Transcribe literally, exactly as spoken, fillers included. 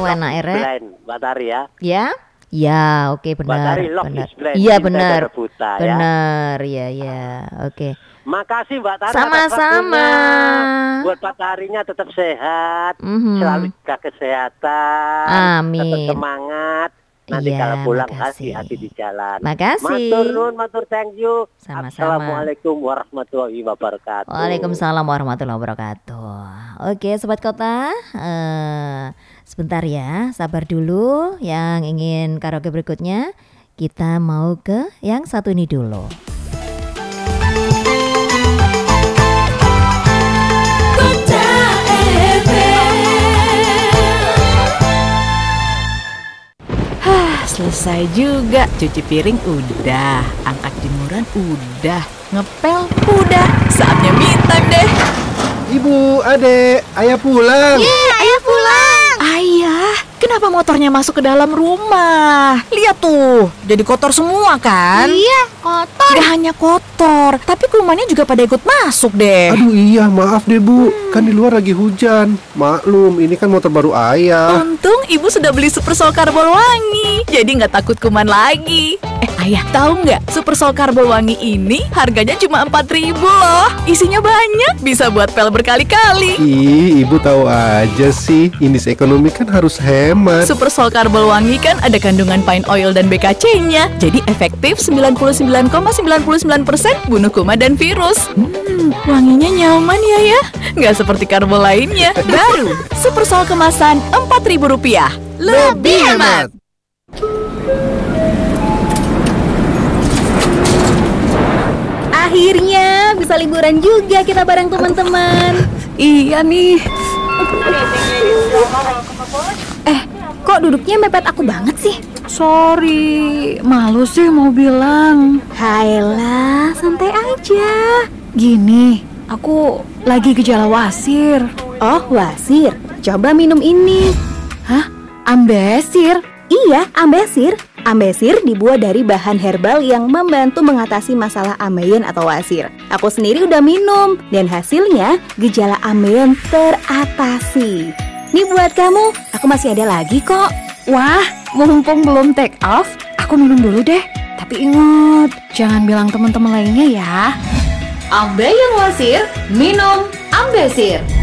Oh, enak ere. Batari ya. Ya? Ya, oke benar. Batari Love Benar. is Blind. Iya Cinta benar. dan Buta, ya. Benar, ya ya. Oke. Makasih Mbak Tari. Sama-sama. Buat Pak Tarinya tetap sehat, Mhm. selalu jaga kesehatan, Amin. tetap semangat. Nanti Iya, kalau pulang makasih. hati-hati di jalan. Makasih. Matur nuwun, matur thank you. Sama-sama. Assalamualaikum warahmatullahi wabarakatuh. Waalaikumsalam warahmatullahi wabarakatuh. Oke, sobat kota, eh, sebentar ya, sabar dulu. Yang ingin karaoke berikutnya, kita mau ke yang satu ini dulu. Selesai juga, cuci piring udah, angkat jemuran udah, ngepel udah, saatnya me time deh. Ibu, adek, ayah pulang. Yeay, ayah pulang. Ayah, kenapa motornya masuk ke dalam rumah? Lihat tuh, jadi kotor semua kan? Iya, kotor. Gak hanya kotor, tapi kumannya juga pada ikut masuk deh. Aduh iya, maaf deh bu, hmm. kan di luar lagi hujan. Maklum, ini kan motor baru ayah. Untung ibu sudah beli Super Sol Karbol Wangi, jadi nggak takut kuman lagi. Eh ayah, tahu nggak? Super Sol Karbol Wangi ini harganya cuma empat ribu loh. Isinya banyak, bisa buat pel berkali-kali. Ih, ibu tahu aja sih. Indeks ekonomi kan harus hemat. Super Sol Karbol Wangi kan ada kandungan pine oil dan B K C-nya, jadi efektif sembilan puluh sembilan koma sembilan puluh sembilan persen bunuh kuman dan virus. Hmm, wanginya nyaman ya ya, nggak seperti karbol lainnya. Baru Super Sol kemasan empat ribu rupiah. Lebih hemat. Akhirnya bisa liburan juga kita bareng teman-teman. Iya nih. Eh, kok duduknya mepet aku banget sih? Sorry, malu sih mau bilang. Hayalah, santai aja. Gini, aku lagi gejala wasir. Oh, wasir. Coba minum ini. Hah? Ambesir? Iya, ambesir. Ambesir dibuat dari bahan herbal yang membantu mengatasi masalah ambeien atau wasir. Aku sendiri udah minum dan hasilnya gejala ambeien teratasi. Nih buat kamu, aku masih ada lagi kok. Wah, mumpung belum take off, aku minum dulu deh. Tapi ingat, jangan bilang teman-teman lainnya ya. Ambeien wasir, minum Ambesir.